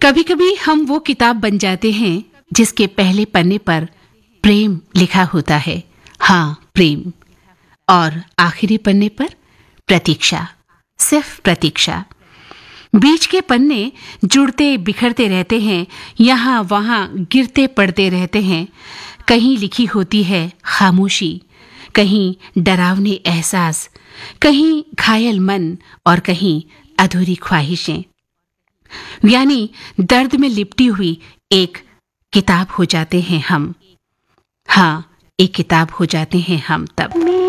कभी कभी हम वो किताब बन जाते हैं जिसके पहले पन्ने पर प्रेम लिखा होता है। हाँ, प्रेम। और आखिरी पन्ने पर प्रतीक्षा, सिर्फ प्रतीक्षा। बीच के पन्ने जुड़ते बिखरते रहते हैं, यहाँ वहाँ गिरते पड़ते रहते हैं। कहीं लिखी होती है खामोशी, कहीं डरावने एहसास, कहीं घायल मन और कहीं अधूरी ख्वाहिशें। यानी दर्द में लिपटी हुई एक किताब हो जाते हैं हम। हाँ, एक किताब हो जाते हैं हम तब।